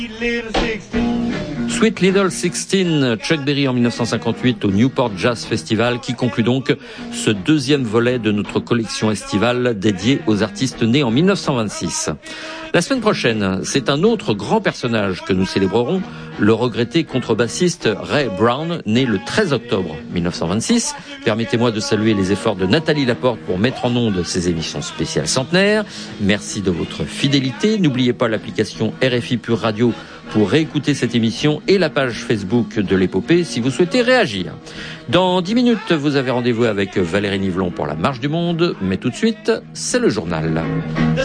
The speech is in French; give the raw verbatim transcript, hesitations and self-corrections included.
Sweet Little sixteen, Chuck Berry en dix-neuf cent cinquante-huit au Newport Jazz Festival, qui conclut donc ce deuxième volet de notre collection estivale dédiée aux artistes nés en dix-neuf cent vingt-six. La semaine prochaine, c'est un autre grand personnage que nous célébrerons, le regretté contrebassiste Ray Brown, né le treize octobre dix-neuf cent vingt-six. Permettez-moi de saluer les efforts de Nathalie Laporte pour mettre en ondes ces émissions spéciales centenaires. Merci de votre fidélité. N'oubliez pas l'application R F I Pure Radio pour réécouter cette émission et la page Facebook de l'épopée si vous souhaitez réagir. Dans dix minutes, vous avez rendez-vous avec Valérie Nivelon pour la Marche du Monde, mais tout de suite, c'est le journal.